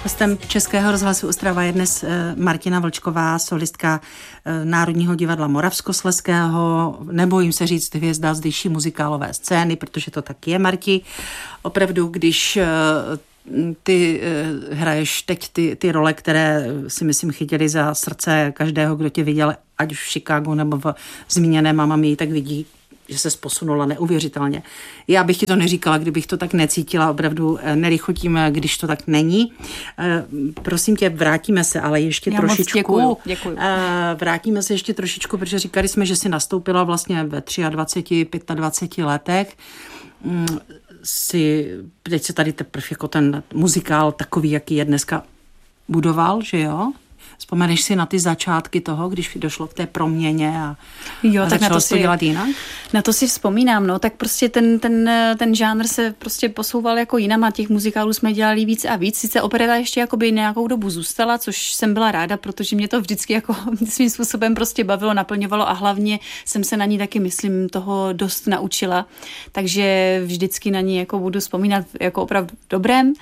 Hostem Českého rozhlasu Ostrava je dnes Martina Vlčková, solistka Národního divadla Moravskoslezského. Nebojím se říct hvězda zdejší muzikálové scény, protože to tak je, Marti. Opravdu, když ty hraješ teď ty role, které si myslím chytily za srdce každého, kdo tě viděl, ať už v Chicagu nebo v zmíněné Mamma Mii, tak vidí, že se posunula neuvěřitelně. Já bych ti to neříkala, kdybych to tak necítila, opravdu nelichotím, když to tak není. Prosím tě, vrátíme se, ale ještě trošičku. Děkuju. Vrátíme se ještě trošičku, protože říkali jsme, že jsi nastoupila vlastně ve 23, 25 letech. Teď se tady teprve jako ten muzikál takový, jaký je dneska, budoval, že jo? Vzpomeneš si na ty začátky toho, když došlo k té proměně a začalo to dělat jinak? Na to si vzpomínám, no, tak prostě ten žánr se prostě posouval jako jinam a těch muzikálů jsme dělali víc a víc. Sice opereta ještě jakoby nějakou dobu zůstala, což jsem byla ráda, protože mě to vždycky jako svým způsobem prostě bavilo, naplňovalo a hlavně jsem se na ní taky, myslím, toho dost naučila. Takže vždycky na ní jako budu vzpomínat jako opravdu dobrém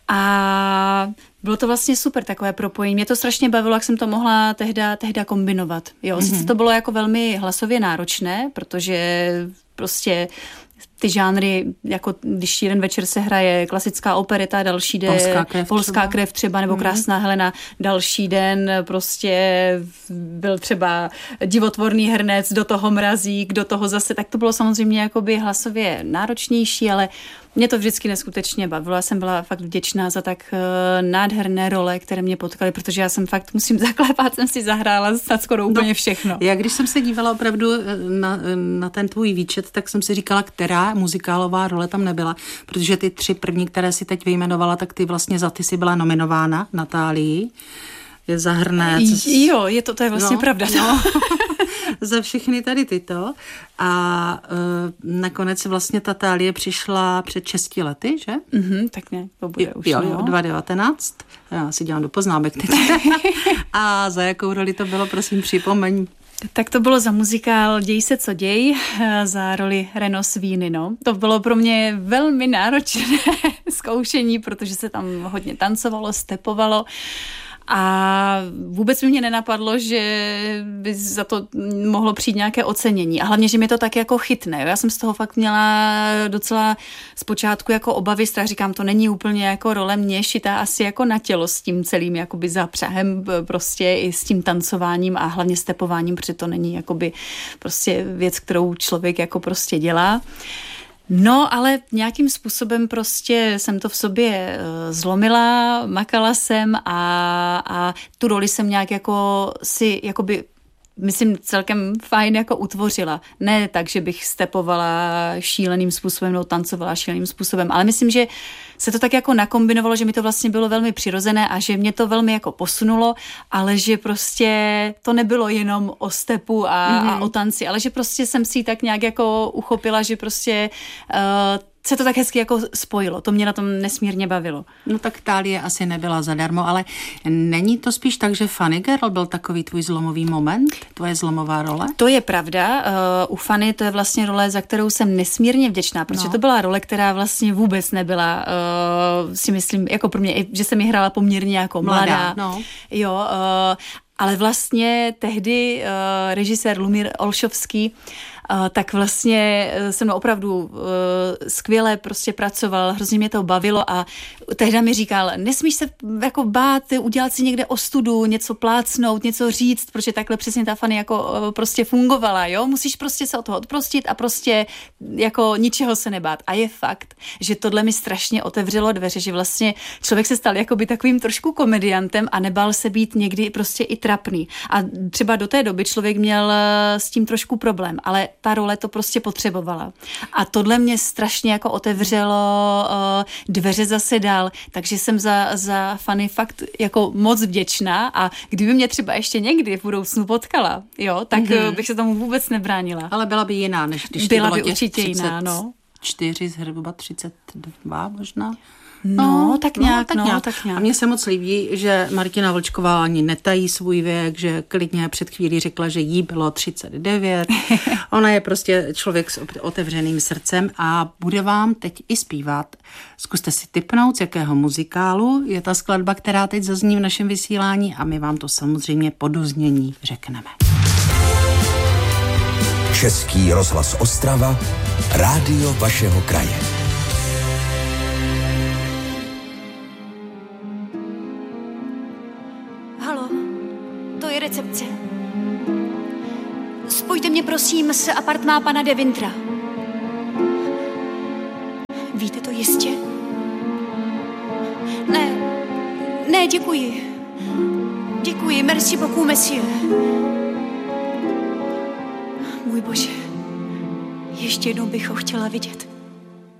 a bylo to vlastně super takové propojení. Mě to strašně bavilo, jak jsem to mohla tehda kombinovat. Jo, sice to bylo jako velmi hlasově náročné, protože prostě ty žánry, jako když jeden večer se hraje klasická opereta, další den Polská krev třeba, nebo Krásná Helena, další den prostě byl třeba Divotvorný hrnec, do toho Mrazík, do toho zase, tak to bylo samozřejmě jakoby hlasově náročnější, ale mě to vždycky neskutečně bavilo. Já jsem byla fakt vděčná za tak nádherné role, které mě potkaly, protože já jsem fakt, musím zaklepat, jsem si zahrála snad skoro úplně všechno. Já když jsem se dívala opravdu na ten tvůj výčet, tak jsem si říkala, která muzikálová role tam nebyla, protože ty 3 první, které si teď vyjmenovala, tak ty vlastně za ty si byla nominována, Natálii. Je za Hrnec. Jo, to je vlastně pravda. No. Za všechny tady tyto. A nakonec vlastně Tatálie přišla před 6 lety, že? Tak ne, to bude už. Jo, 2019. Já si dělám do poznámek teď. A za jakou roli to bylo, prosím, připomeň. Tak to bylo za muzikál Děj se, co děj, za roli Reno Svíny, no. To bylo pro mě velmi náročné zkoušení, protože se tam hodně tancovalo, stepovalo. A vůbec mě nenapadlo, že by za to mohlo přijít nějaké ocenění. A hlavně, že mi to tak jako chytne. Já jsem z toho fakt měla docela zpočátku jako obavy, strach, říkám, to není úplně jako role mě šitá asi jako na tělo s tím celým jakoby zápřahem prostě i s tím tancováním a hlavně stepováním, protože to není jakoby prostě věc, kterou člověk jako prostě dělá. No, ale nějakým způsobem prostě jsem to v sobě zlomila, makala jsem a tu roli jsem nějak jako si jakoby myslím celkem fajn jako utvořila. Ne tak, že bych stepovala šíleným způsobem nebo tancovala šíleným způsobem, ale myslím, že se to tak jako nakombinovalo, že mi to vlastně bylo velmi přirozené a že mě to velmi jako posunulo, ale že prostě to nebylo jenom o stepu a o tanci, ale že prostě jsem si tak nějak jako uchopila, že prostě se to tak hezky jako spojilo. To mě na tom nesmírně bavilo. No tak Tálie asi nebyla zadarmo, ale není to spíš tak, že Funny Girl byl takový tvůj zlomový moment? Tvoje zlomová role? To je pravda. U Funny to je vlastně role, za kterou jsem nesmírně vděčná, protože to byla role, která vlastně vůbec nebyla, si myslím, jako pro mě, že jsem ji hrála poměrně jako mladá. No. Jo, ale vlastně tehdy režisér Lumír Olšovský tak vlastně se mnou opravdu skvěle prostě pracoval, hrozně mě to bavilo a tehdy mi říkal, nesmíš se jako bát udělat si někde ostudu, něco plácnout, něco říct, protože takhle přesně ta Funny jako prostě fungovala, jo, musíš prostě se od toho odprostit a prostě jako ničeho se nebát. A je fakt, že tohle mi strašně otevřelo dveře, že vlastně člověk se stal jakoby takovým trošku komediantem a nebál se být někdy prostě i trapný. A třeba do té doby člověk měl s tím trošku problém, ale ta role to prostě potřebovala. A tohle mě strašně jako otevřelo dveře zase dál, takže jsem za Funny fakt jako moc vděčná a kdyby mě třeba ještě někdy v budoucnu potkala, jo, tak bych se tomu vůbec nebránila. Ale byla by jiná, než když byla by určitě jiná, no. 4, zhruba 32 možná. No, tak nějak. A mně se moc líbí, že Martina Vlčková ani netají svůj věk, že klidně před chvílí řekla, že jí bylo 39. Ona je prostě člověk s otevřeným srdcem a bude vám teď i zpívat. Zkuste si tipnout, z jakého muzikálu je ta skladba, která teď zazní v našem vysílání a my vám to samozřejmě po doznění řekneme. Český rozhlas Ostrava, rádio vašeho kraje. Halo, to je recepce. Spojte mě prosím s apartmá pana de Wintra. Víte to jistě? Ne, děkuji. Děkuji, merci beaucoup, monsieur. Můj bože, ještě jednou bych ho chtěla vidět.